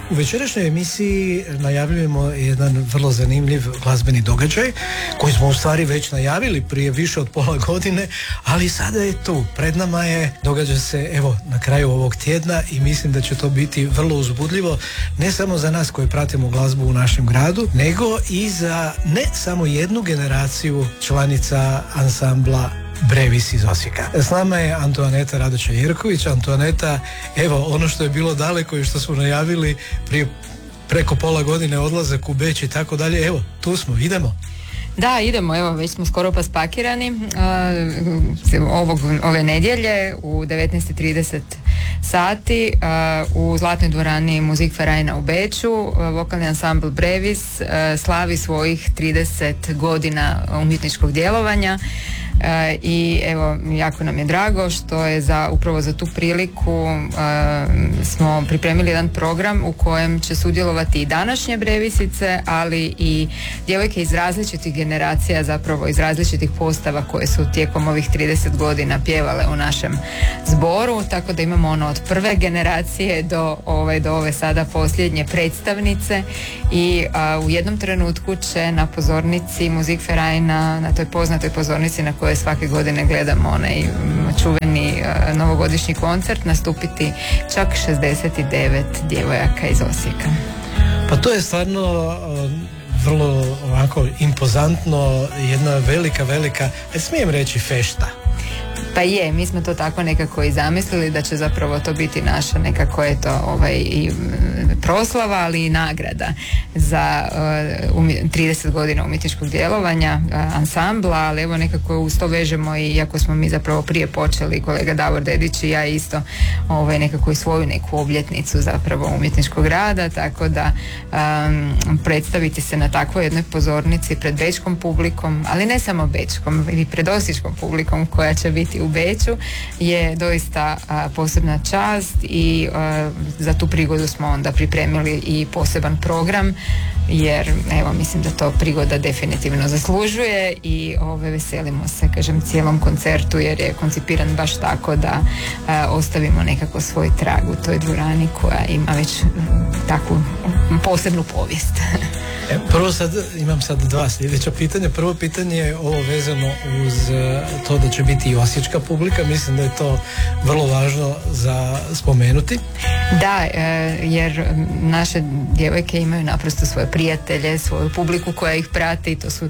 U večerašnjoj emisiji najavljujemo jedan vrlo zanimljiv glazbeni događaj koji smo u stvari već najavili prije više od pola godine, ali sada je tu, pred nama je, događa se evo na kraju ovog tjedna i mislim da će to biti vrlo uzbudljivo ne samo za nas koji pratimo glazbu u našem gradu, nego i za ne samo jednu generaciju članica ansambla Brevis iz Osijeka. S nama je Antoaneta Radoša-Jerković. Antoaneta, evo ono što je bilo daleko i što smo najavili preko pola godine, odlazak u Beč i tako dalje, evo tu smo, idemo. Da, idemo, evo već smo skoro pa spakirani ove nedjelje u 19:30 sati u Zlatnoj dvorani Musikvereina u Beču. Vokalni ansambl Brevis slavi svojih 30 godina umjetničkog djelovanja. I evo, jako nam je drago što je upravo za tu priliku smo pripremili jedan program u kojem će sudjelovati i današnje Brevisice, ali i djevojke iz različitih generacija, zapravo iz različitih postava koje su tijekom ovih 30 godina pjevale u našem zboru, tako da imamo ono od prve generacije do ove sada posljednje predstavnice. I u jednom trenutku će na pozornici Musikvereina, na toj poznatoj pozornici na koje svake godine gledamo onaj čuveni novogodišnji koncert, nastupiti čak 69 djevojaka iz Osijeka. Pa to je stvarno vrlo ovako impozantno, jedna velika, smijem reći, fešta. Pa je, mi smo to tako nekako i zamislili da će zapravo to biti naša nekako i proslava, ali i nagrada za 30 godina umjetničkog djelovanja ansambla, ali evo nekako uz to vežemo i iako smo mi zapravo prije počeli, kolega Davor Dedić i ja isto nekako i svoju neku obljetnicu zapravo umjetničkog rada, tako da predstaviti se na takvoj jednoj pozornici pred bečkom publikom, ali ne samo bečkom, i pred osječkom publikom koja će biti u Beču je doista posebna čast i za tu prigodu smo onda pripremili i poseban program, jer evo mislim da to prigoda definitivno zaslužuje i veselimo se, kažem, cijelom koncertu jer je koncipiran baš tako da ostavimo nekako svoj trag u toj dvorani koja ima već takvu posebnu povijest. Prvo imam dva sljedeća pitanja. Prvo pitanje je ovo vezano uz to da će biti i osječka publika. Mislim da je to vrlo važno za spomenuti. Da, jer naše djevojke imaju naprosto svoje prijatelje, svoju publiku koja ih prati i to su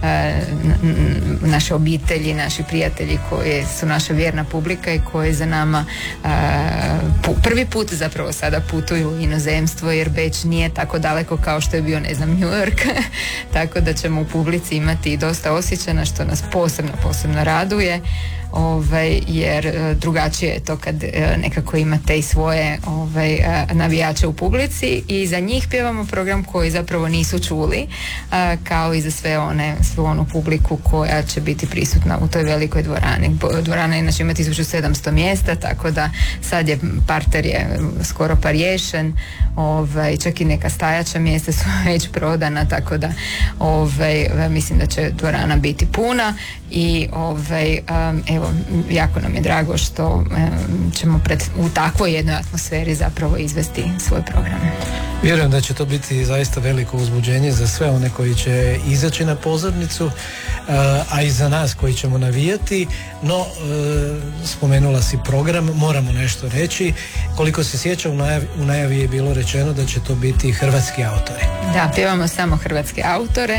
naše obitelji, naši prijatelji koji su naša vjerna publika i koji za nama prvi put zapravo sada putuju u inozemstvo jer Beč nije tako daleko kao što je bio, ne znam, New York, tako da ćemo u publici imati i dosta Osječana što nas posebno raduje. Jer drugačije je to kad nekako imate i svoje navijače u publici i za njih pjevamo program koji zapravo nisu čuli, kao i za svu onu publiku koja će biti prisutna u toj velikoj dvorani. Dvorana inače ima 1700 mjesta, tako da sad je parter je skoro pa riješen, čak i neka stajaća mjesta su već prodana, tako da mislim da će dvorana biti puna i evo, jako nam je drago što ćemo u takvoj jednoj atmosferi zapravo izvesti svoj program. Vjerujem da će to biti zaista veliko uzbuđenje za sve one koji će izaći na pozornicu, a i za nas koji ćemo navijati, no spomenula si program, moramo nešto reći. Koliko se sjeća, u najavi je bilo rečeno da će to biti hrvatski autori. Da, pjevamo samo hrvatske autore,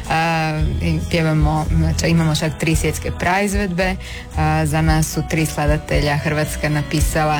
imamo čak 3 svjetske praizvedbe, za nas su 3 skladatelja Hrvatska napisala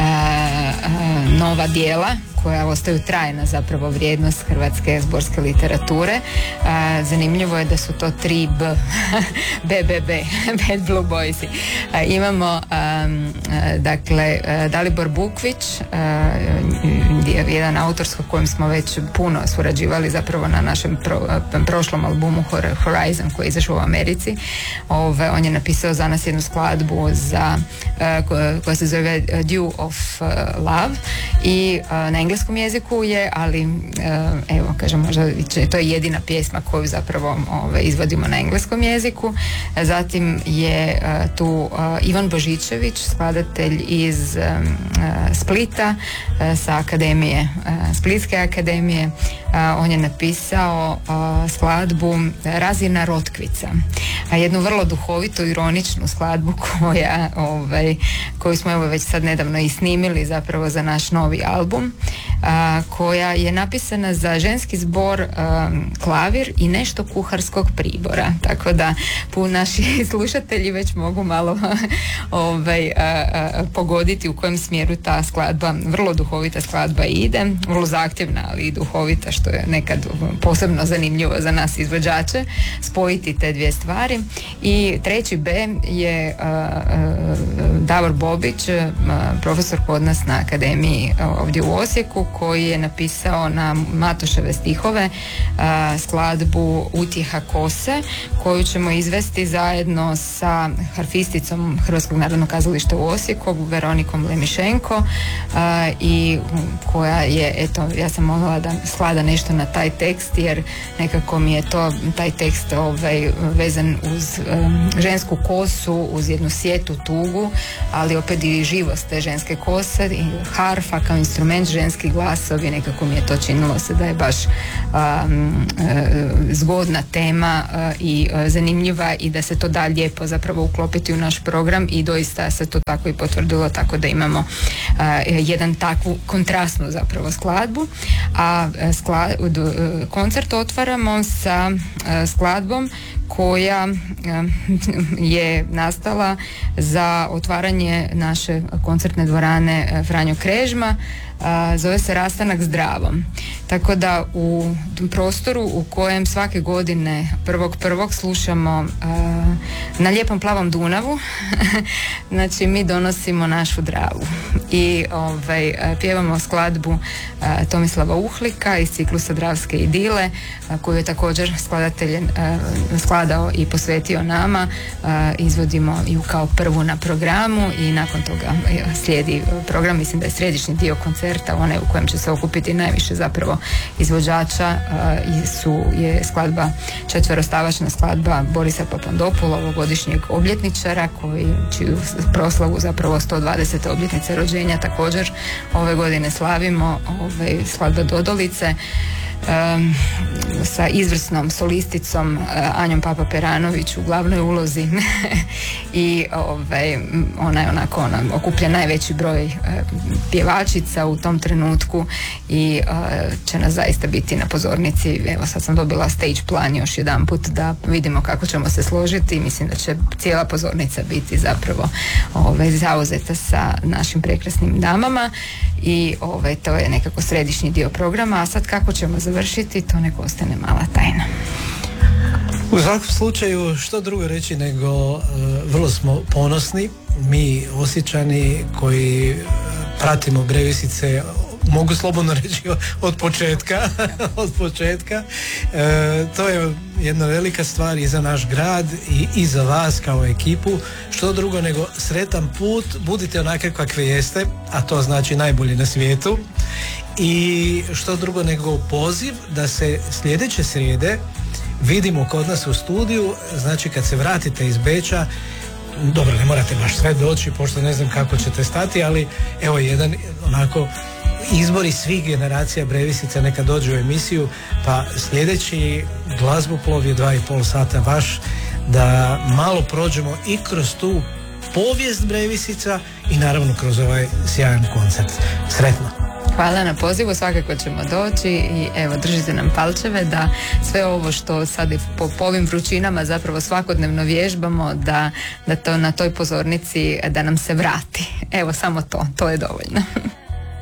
nova djela koja ostaju trajna zapravo vrijednost hrvatske zborske literature. Zanimljivo je da su to 3 BBB, Bad Blue Boysi. Imamo dakle Dalibor Bukvić, jedan autor s kojim smo već puno surađivali zapravo na našem prošlom albumu Horizon koji je izašao u Americi. On je napisao za nas jednu skladbu koja se zove Dew of Love i na engleskom engleskom jeziku je, ali evo kažem, možda to je jedina pjesma koju zapravo izvodimo na engleskom jeziku. Zatim je tu Ivan Božičević, skladatelj iz Splita sa akademije, Splitske akademije. On je napisao skladbu Razina Rotkvica, jednu vrlo duhovitu, ironičnu skladbu koju smo evo već sad nedavno i snimili zapravo za naš novi album, koja je napisana za ženski zbor, klavir i nešto kuharskog pribora, tako da naši slušatelji već mogu malo pogoditi u kojem smjeru ta skladba, vrlo duhovita skladba ide, vrlo zahtjevna ali i duhovita, što je nekad posebno zanimljivo za nas izvođače, spojiti te dvije stvari. I treći B je Davor Bobić, profesor kod nas na akademiji ovdje u Osijeku, koji je napisao na Matoševe stihove skladbu Utjeha kose, koju ćemo izvesti zajedno sa harfisticom Hrvatskog narodnog kazališta u Osijeku, Veronikom Lemišenko, i koja je, eto, ja sam molila da sklada nešto na taj tekst, jer nekako mi je taj tekst vezan uz žensku kosu, uz jednu sjetu tugu, ali opet i živost te ženske kose i harfa kao instrument, ženski glasovi, nekako mi je to činilo se da je baš zgodna tema i zanimljiva i da se to da lijepo zapravo uklopiti u naš program, i doista se to tako i potvrdilo, tako da imamo jedan takvu kontrastnu zapravo skladbu. A koncert otvaramo sa skladbom koja je nastala za otvaranje naše koncertne dvorane Franjo Krežma. Zove se Rastanak zdravom. Tako da u prostoru u kojem svake godine 1.1. slušamo na lijepom plavom Dunavu znači mi donosimo našu Dravu i pjevamo skladbu Tomislava Uhlika iz ciklusa Dravske idile, koju je također skladatelj skladao i posvetio nama. Izvodimo ju kao prvu na programu i nakon toga slijedi program, mislim da je središnji dio koncerta, onaj u kojem će se okupiti najviše zapravo izvođača, je skladba, četverostavačna skladba Borisa Papandopula, ovogodišnjeg obljetničara, čiju proslavu zapravo 120. obljetnice rođenja također ove godine slavimo, skladba Dodolice, sa izvrsnom solisticom Anjom Papa Peranović u glavnoj ulozi i ona je ona okuplja najveći broj pjevačica u tom trenutku i će nas zaista biti na pozornici. Evo sad sam dobila stage plan još jedanput da vidimo kako ćemo se složiti i mislim da će cijela pozornica biti zapravo zauzeta sa našim prekrasnim damama i to je nekako središnji dio programa, a sad kako ćemo završiti, to nek ostane mala tajna. U svakom slučaju, što drugo reći nego vrlo smo ponosni, mi Osječani koji pratimo Brevisice, mogu slobodno reći od početka. To je jedna velika stvar i za naš grad i za vas kao ekipu. Što drugo nego sretan put, budite onakve kakve jeste, a to znači najbolji na svijetu. I što drugo nego poziv da se sljedeće srijede vidimo kod nas u studiju, znači kad se vratite iz Beča, dobro, ne morate baš sve doći, pošto ne znam kako ćete stati, ali evo jedan onako izbori svih generacija Brevisica neka dođu u emisiju, pa sljedeći glazboplov je 2,5 sata vaš, da malo prođemo i kroz tu povijest Brevisica i naravno kroz ovaj sjajan koncert. Sretno! Hvala na pozivu, svakako ćemo doći i evo, držite nam palčeve da sve ovo što sad po ovim vrućinama zapravo svakodnevno vježbamo, da to na toj pozornici da nam se vrati. Evo, samo to je dovoljno.